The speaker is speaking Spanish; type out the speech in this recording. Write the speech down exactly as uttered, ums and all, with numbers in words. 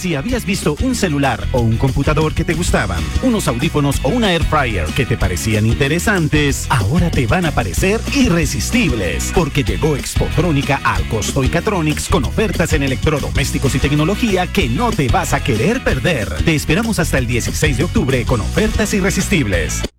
Si habías visto un celular o un computador que te gustaban, unos audífonos o una air fryer que te parecían interesantes, ahora te van a parecer irresistibles, porque llegó Expotrónica al Costo y Catronics con ofertas en electrodomésticos y tecnología que no te vas a querer perder. Te esperamos hasta el dieciséis de octubre con ofertas irresistibles.